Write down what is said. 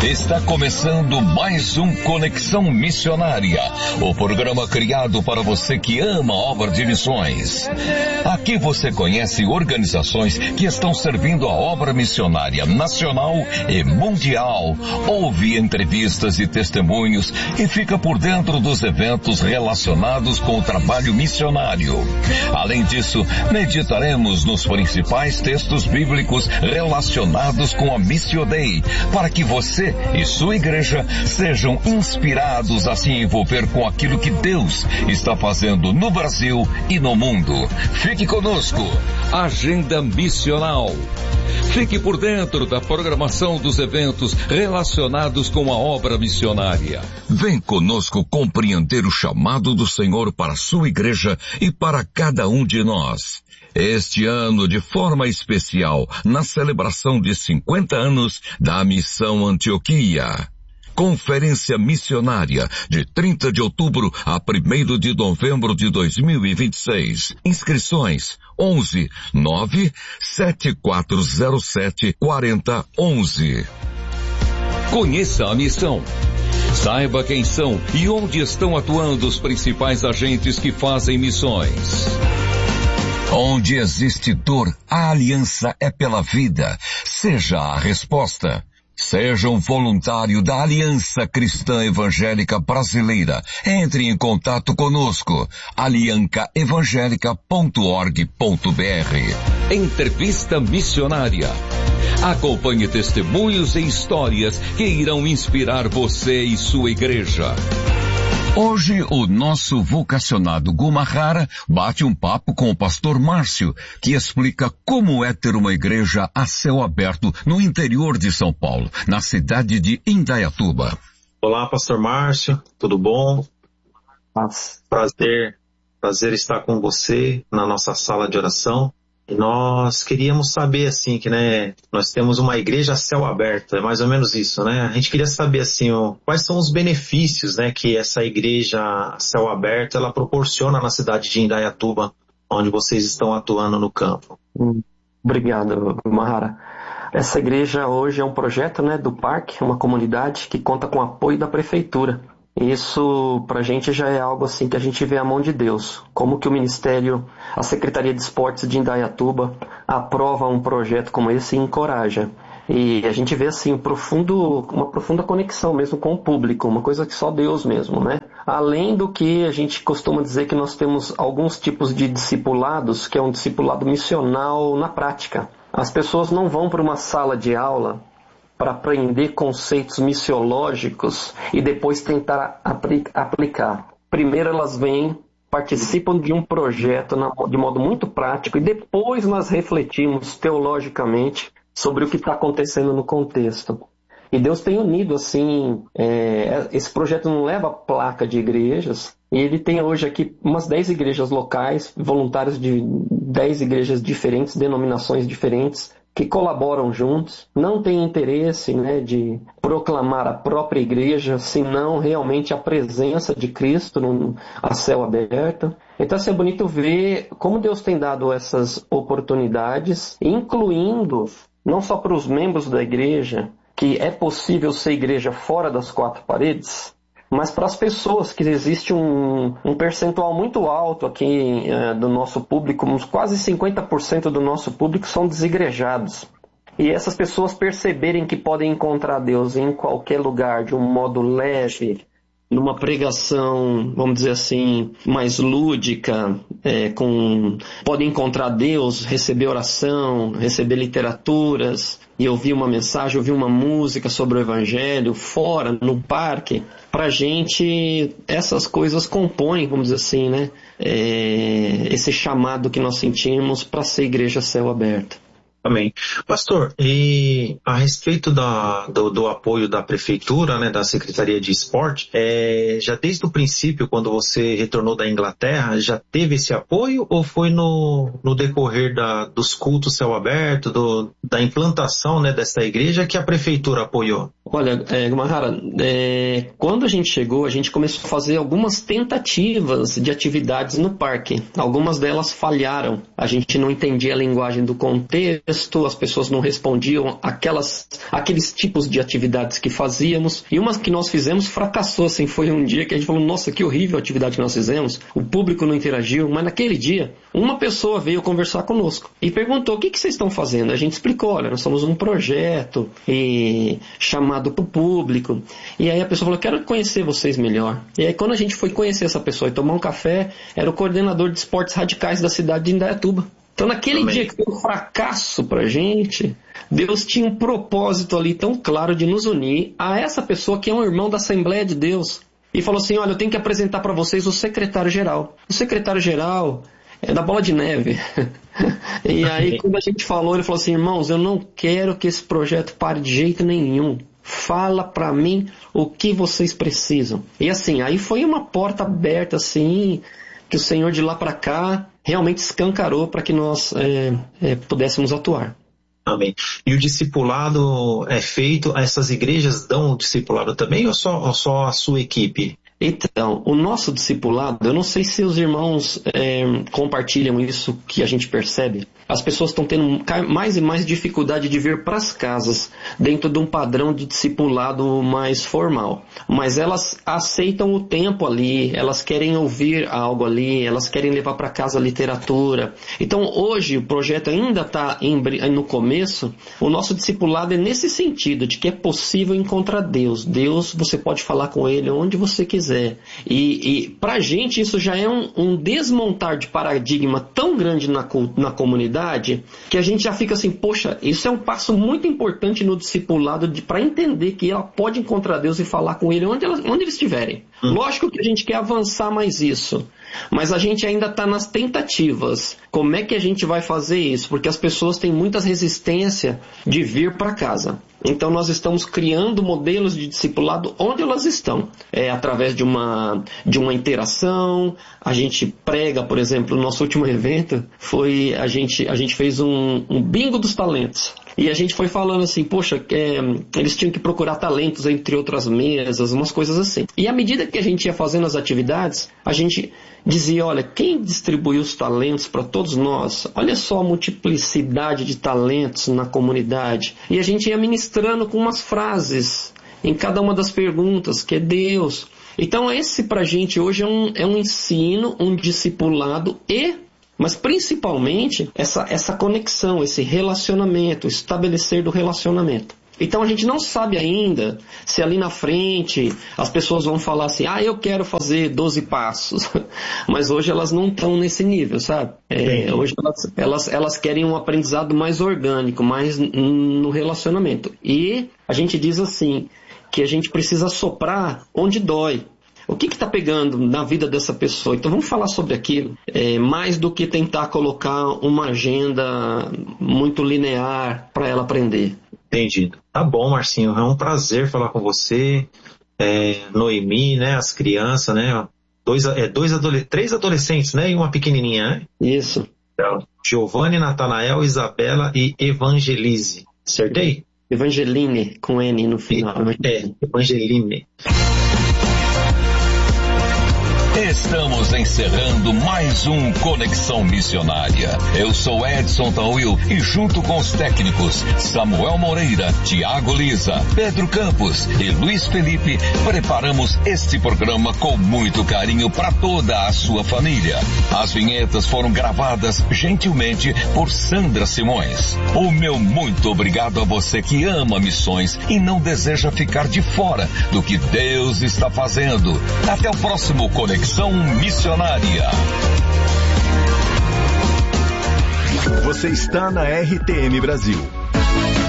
Está começando mais um Conexão Missionária, o programa criado para você que ama a obra de missões. Aqui você conhece organizações que estão servindo a obra missionária nacional e mundial, ouve entrevistas e testemunhos e fica por dentro dos eventos relacionados com o trabalho missionário. Além disso, meditaremos nos principais textos bíblicos relacionados com a Missio Dei, para que você e sua igreja sejam inspirados a se envolver com aquilo que Deus está fazendo no Brasil e no mundo. Fique conosco. Agenda Missional. Fique por dentro da programação dos eventos relacionados com a obra missionária. Vem conosco compreender o chamado do Senhor para a sua igreja e para cada um de nós. Este ano, de forma especial, na celebração de 50 anos da Missão Antioquia. Conferência Missionária, de 30 de outubro a 1º de novembro de 2026. Inscrições 11 9 7407 4011. Conheça a missão. Saiba quem são e onde estão atuando os principais agentes que fazem missões. Onde existe dor, a aliança é pela vida. Seja a resposta. Seja um voluntário da Aliança Cristã Evangélica Brasileira. Entre em contato conosco. aliancaevangelica.org.br. Entrevista Missionária. Acompanhe testemunhos e histórias que irão inspirar você e sua igreja. Hoje, o nosso vocacionado Gumahara bate um papo com o pastor Márcio, que explica como é ter uma igreja a céu aberto no interior de São Paulo, na cidade de Indaiatuba. Olá, pastor Márcio, tudo bom? Prazer estar com você na nossa sala de oração. E nós queríamos saber, assim, que, nós temos uma igreja a céu aberto, é mais ou menos isso, né? A gente queria saber, assim, quais são os benefícios, que essa igreja a céu aberto, ela proporciona na cidade de Indaiatuba, onde vocês estão atuando no campo. Obrigado, Mahara. Essa igreja hoje é um projeto, do Parque, uma comunidade que conta com o apoio da prefeitura. Isso, pra gente, já é algo assim que a gente vê a mão de Deus. Como que o Ministério, a Secretaria de Esportes de Indaiatuba aprova um projeto como esse e encoraja. E a gente vê, assim, uma profunda conexão mesmo com o público, uma coisa que só Deus mesmo, Além do que a gente costuma dizer que nós temos alguns tipos de discipulados, que é um discipulado missional na prática. As pessoas não vão para uma sala de aula para aprender conceitos missiológicos e depois tentar aplicar. Primeiro elas vêm, participam de um projeto de modo muito prático e depois nós refletimos teologicamente sobre o que está acontecendo no contexto. E Deus tem unido, assim, esse projeto não leva placa de igrejas, e ele tem hoje aqui umas 10 igrejas locais, voluntários de 10 igrejas diferentes, denominações diferentes, que colaboram juntos, não tem interesse de proclamar a própria igreja, senão realmente a presença de Cristo a céu aberto. Então é bonito ver como Deus tem dado essas oportunidades, incluindo não só para os membros da igreja, que é possível ser igreja fora das quatro paredes, mas para as pessoas, que existe um percentual muito alto aqui do nosso público, quase 50% do nosso público são desigrejados. E essas pessoas perceberem que podem encontrar Deus em qualquer lugar, de um modo leve, numa pregação, vamos dizer assim, mais lúdica, podem encontrar Deus, receber oração, receber literaturas, e ouvir uma mensagem, ouvir uma música sobre o Evangelho, fora, no parque. Pra gente, essas coisas compõem, vamos dizer assim, esse chamado que nós sentimos para ser igreja a céu aberto. Amém. Pastor, e a respeito do apoio da prefeitura, da Secretaria de Esporte, já desde o princípio, quando você retornou da Inglaterra, já teve esse apoio ou foi no decorrer dos cultos céu aberto, da implantação dessa igreja que a prefeitura apoiou? Olha, Gumarara, quando a gente chegou, a gente começou a fazer algumas tentativas de atividades no parque. Algumas delas falharam. A gente não entendia a linguagem do contexto, as pessoas não respondiam aqueles tipos de atividades que fazíamos. E uma que nós fizemos fracassou, assim, foi um dia que a gente falou, nossa, que horrível a atividade que nós fizemos. O público não interagiu, mas naquele dia, uma pessoa veio conversar conosco e perguntou, o que vocês estão fazendo? A gente explicou, olha, nós somos um projeto chamado para o público. E aí a pessoa falou, quero conhecer vocês melhor. E aí quando a gente foi conhecer essa pessoa e tomar um café, era o coordenador de esportes radicais da cidade de Indaiatuba. Então naquele dia que foi um fracasso pra gente, Deus tinha um propósito ali tão claro de nos unir a essa pessoa que é um irmão da Assembleia de Deus. E falou assim, olha, eu tenho que apresentar para vocês o secretário-geral. O secretário-geral é da Bola de Neve. E aí quando a gente falou, ele falou assim, irmãos, eu não quero que esse projeto pare de jeito nenhum. Fala pra mim o que vocês precisam. E assim, aí foi uma porta aberta assim, que o Senhor de lá pra cá realmente escancarou para que nós pudéssemos atuar. Amém. E o discipulado é feito, essas igrejas dão o discipulado também ou só a sua equipe? Então, o nosso discipulado, eu não sei se os irmãos compartilham isso que a gente percebe. As pessoas estão tendo mais e mais dificuldade de vir para as casas dentro de um padrão de discipulado mais formal. Mas elas aceitam o tempo ali, elas querem ouvir algo ali, elas querem levar para casa literatura. Então hoje o projeto ainda está no começo. O nosso discipulado é nesse sentido, de que é possível encontrar Deus. Deus, você pode falar com Ele onde você quiser. E para a gente isso já é um desmontar de paradigma tão grande na comunidade, que a gente já fica assim, poxa, isso é um passo muito importante no discipulado para entender que ela pode encontrar Deus e falar com Ele onde eles estiverem. Lógico que a gente quer avançar mais isso, mas a gente ainda está nas tentativas. Como é que a gente vai fazer isso? Porque as pessoas têm muita resistência de vir para casa. Então nós estamos criando modelos de discipulado onde elas estão. Através de uma interação, a gente prega, por exemplo, no nosso último evento, a gente fez um bingo dos talentos. E a gente foi falando assim, poxa, eles tinham que procurar talentos entre outras mesas, umas coisas assim. E à medida que a gente ia fazendo as atividades, a gente dizia, olha, quem distribuiu os talentos para todos nós? Olha só a multiplicidade de talentos na comunidade. E a gente ia ministrando com umas frases em cada uma das perguntas, que é Deus. Então esse pra gente hoje é um ensino, um discipulado mas principalmente essa conexão, esse relacionamento, estabelecer do relacionamento. Então a gente não sabe ainda se ali na frente as pessoas vão falar assim, eu quero fazer 12 passos. Mas hoje elas não estão nesse nível, sabe? Hoje elas querem um aprendizado mais orgânico, mais no relacionamento. E a gente diz assim, que a gente precisa soprar onde dói. O que está pegando na vida dessa pessoa? Então vamos falar sobre aquilo, mais do que tentar colocar uma agenda muito linear para ela aprender. Entendido. Tá bom, Marcinho, é um prazer falar com você, Noemi, né, as crianças, né, três adolescentes, né, e uma pequenininha, né? Isso. Giovanni, Natanael, Isabela e Evangelise. Acertei? Evangeline, com N no final. Evangeline. Estamos encerrando mais um Conexão Missionária. Eu sou Edson Tauil e junto com os técnicos Samuel Moreira, Tiago Lisa, Pedro Campos e Luiz Felipe, preparamos este programa com muito carinho para toda a sua família. As vinhetas foram gravadas gentilmente por Sandra Simões. O meu muito obrigado a você que ama missões e não deseja ficar de fora do que Deus está fazendo. Até o próximo Conexão Missionária. Você está na RTM Brasil.